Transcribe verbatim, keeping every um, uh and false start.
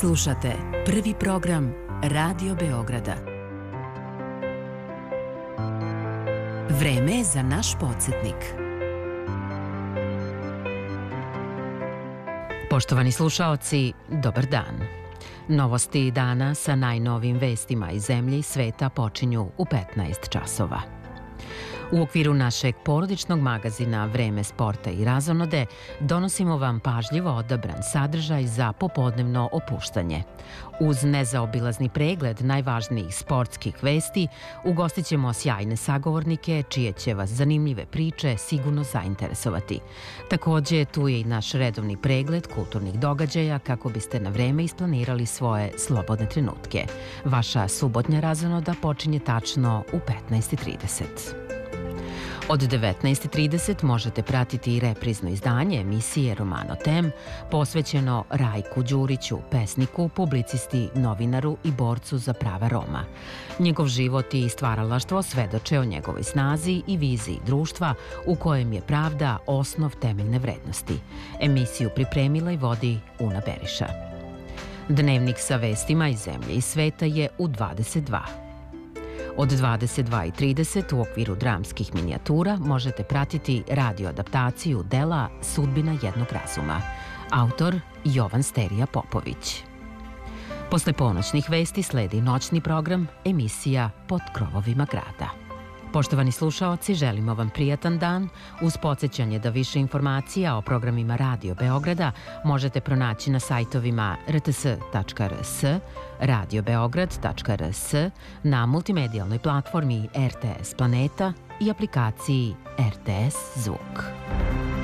Slušate prvi program Radio Beograda. Vreme je za naš podsjetnik. Poštovani slušaoci, dobar dan. Novosti dana sa najnovijim vestima iz zemlje i sveta počinju u petnaest časova. U okviru našeg porodičnog magazina Vreme sporta i razonode donosimo vam pažljivo odabran sadržaj za popodnevno opuštanje. Uz nezaobilazni pregled najvažnijih sportskih vesti ugostit ćemo sjajne sagovornike čije će vas zanimljive priče sigurno zainteresovati. Takođe, tu je i naš redovni pregled kulturnih događaja kako biste na vreme isplanirali svoje slobodne trenutke. Vaša subotnja razonoda počinje tačno u petnaest i trideset. Od devetnaest i trideset možete pratiti i reprizno izdanje emisije Romano Tem, posvećeno Rajku Đuriću, pesniku, publicisti, novinaru i borcu za prava Roma. Njegov život i stvaralaštvo svedoče o njegovoj snazi i viziji društva u kojem je pravda osnov temeljne vrednosti. Emisiju pripremila i vodi Una Beriša. Dnevnik sa vestima iz zemlje i sveta je u dvadeset dva. Od dvadeset dva i trideset u okviru dramskih minijatura možete pratiti radio adaptaciju dela Sudbina jednog razuma. Autor Jovan Sterija Popović. Posle ponoćnih vesti sledi noćni program emisija Pod krovovima grada. Poštovani slušaoci, želimo vam prijatan dan. Uz podsjećanje da više informacija o programima Radio Beograda možete pronaći na sajtovima r t s tačka r s, radio beograd tačka r s, na multimedijalnoj platformi R T S Planeta i aplikaciji R T S Zvuk.